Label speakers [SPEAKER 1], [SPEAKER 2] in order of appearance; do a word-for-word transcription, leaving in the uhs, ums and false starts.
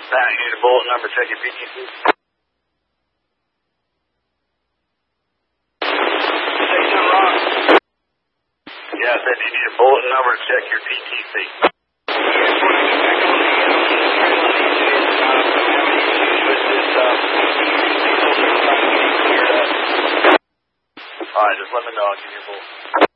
[SPEAKER 1] Pat, you need a bullet number, check your P T C. Say something wrong. Yeah, I said you need a bulletin number to check your P T C. Alright, just let me know, I'll give you a bulletin.